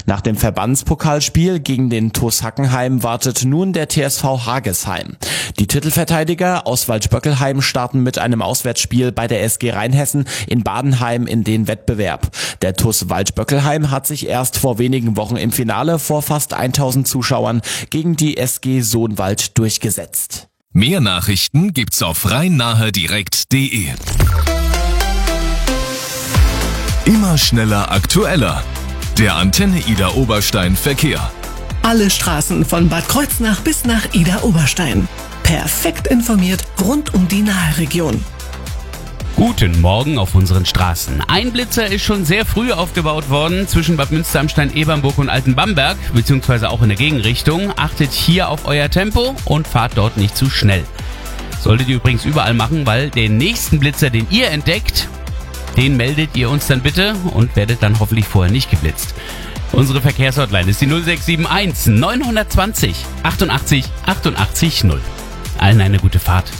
Nach dem Verbandspokalspiel gegen den TuS Hackenheim wartet nun der TSV Hagesheim. Die Titelverteidiger aus Waldspöckelheim starten mit einem Auswärtsspiel bei der SG Rheinhessen in Badenheim in den Wettbewerb. Der TuS Waldspöckelheim hat sich erst vor wenigen Wochen im Finale vor fast 1000 Zuschauern gegen die SG Sohnwald durchgesetzt. Mehr Nachrichten gibt's auf rhein-nahe-direkt.de. Immer schneller, aktueller. Der Antenne Idar Oberstein Verkehr. Alle Straßen von Bad Kreuznach bis nach Idar Oberstein. Perfekt informiert rund um die Nahe-Region. Guten Morgen auf unseren Straßen. Ein Blitzer ist schon sehr früh aufgebaut worden zwischen Bad Münster am Stein, Ebernburg und Altenbamberg, beziehungsweise auch in der Gegenrichtung. Achtet hier auf euer Tempo und fahrt dort nicht zu schnell. Solltet ihr übrigens überall machen, weil den nächsten Blitzer, den ihr entdeckt, den meldet ihr uns dann bitte und werdet dann hoffentlich vorher nicht geblitzt. Unsere Verkehrshotline ist die 0671 920 88 88 0. Allen eine gute Fahrt.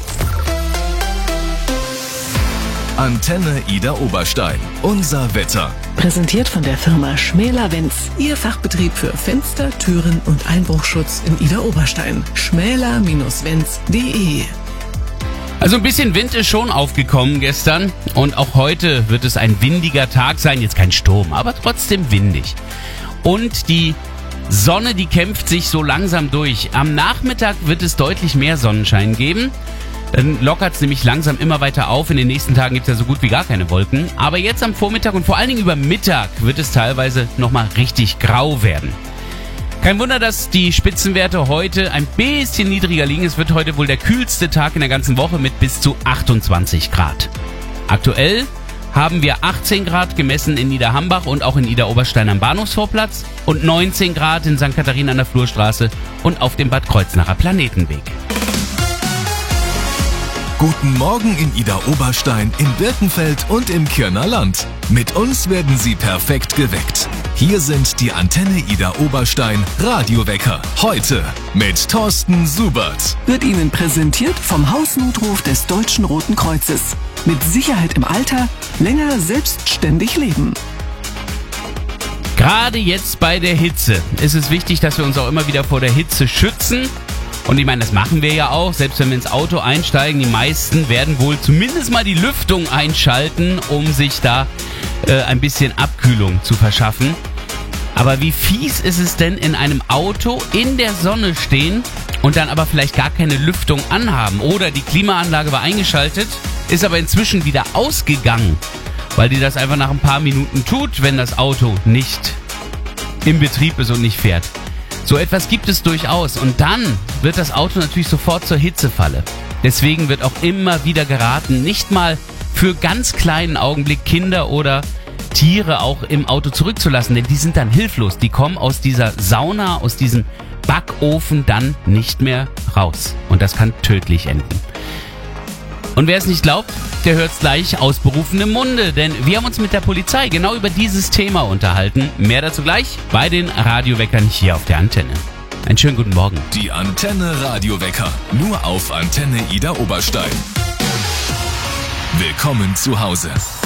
Antenne Idar Oberstein. Unser Wetter. Präsentiert von der Firma Schmäler-Wenz. Ihr Fachbetrieb für Fenster, Türen und Einbruchschutz in Idar Oberstein. schmäler-wenz.de. Also ein bisschen Wind ist schon aufgekommen gestern und auch heute wird es ein windiger Tag sein. Jetzt kein Sturm, aber trotzdem windig. Und die Sonne, die kämpft sich so langsam durch. Am Nachmittag wird es deutlich mehr Sonnenschein geben. Dann lockert es nämlich langsam immer weiter auf. In den nächsten Tagen gibt es ja so gut wie gar keine Wolken. Aber jetzt am Vormittag und vor allen Dingen über Mittag wird es teilweise nochmal richtig grau werden. Kein Wunder, dass die Spitzenwerte heute ein bisschen niedriger liegen. Es wird heute wohl der kühlste Tag in der ganzen Woche mit bis zu 28 Grad. Aktuell haben wir 18 Grad gemessen in Niederhambach und auch in Idar Oberstein am Bahnhofsvorplatz und 19 Grad in St. Katharina an der Flurstraße und auf dem Bad Kreuznacher Planetenweg. Guten Morgen in Idar Oberstein, in Birkenfeld und im Kirner Land. Mit uns werden Sie perfekt geweckt. Hier sind die Antenne Idar Oberstein Radiowecker. Heute mit Thorsten Subert. Wird Ihnen präsentiert vom Hausnotruf des Deutschen Roten Kreuzes. Mit Sicherheit im Alter, länger selbstständig leben. Gerade jetzt bei der Hitze ist es wichtig, dass wir uns auch immer wieder vor der Hitze schützen. Und ich meine, das machen wir ja auch, selbst wenn wir ins Auto einsteigen. Die meisten werden wohl zumindest mal die Lüftung einschalten, um sich da ein bisschen Abkühlung zu verschaffen. Aber wie fies ist es denn in einem Auto in der Sonne stehen und dann aber vielleicht gar keine Lüftung anhaben? Oder die Klimaanlage war eingeschaltet, ist aber inzwischen wieder ausgegangen, weil die das einfach nach ein paar Minuten tut, wenn das Auto nicht im Betrieb ist und nicht fährt. So etwas gibt es durchaus und dann wird das Auto natürlich sofort zur Hitzefalle. Deswegen wird auch immer wieder geraten, nicht mal für ganz kleinen Augenblick Kinder oder Tiere auch im Auto zurückzulassen, denn die sind dann hilflos. Die kommen aus dieser Sauna, aus diesem Backofen dann nicht mehr raus und das kann tödlich enden. Und wer es nicht glaubt, der hört es gleich aus berufenem Munde, denn wir haben uns mit der Polizei genau über dieses Thema unterhalten. Mehr dazu gleich bei den Radioweckern hier auf der Antenne. Einen schönen guten Morgen. Die Antenne Radiowecker, nur auf Antenne Idar Oberstein. Willkommen zu Hause.